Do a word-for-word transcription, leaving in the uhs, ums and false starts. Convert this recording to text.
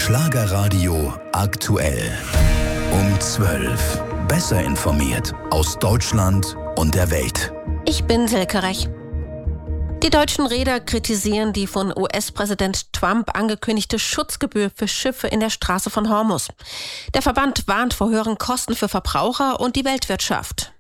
Schlagerradio aktuell. Um zwölf. Besser informiert aus Deutschland und der Welt. Ich bin Silke Rech. Die deutschen Reeder kritisieren die von U S-Präsident Trump angekündigte Schutzgebühr für Schiffe in der Straße von Hormuz. Der Verband warnt vor höheren Kosten für Verbraucher und die Weltwirtschaft.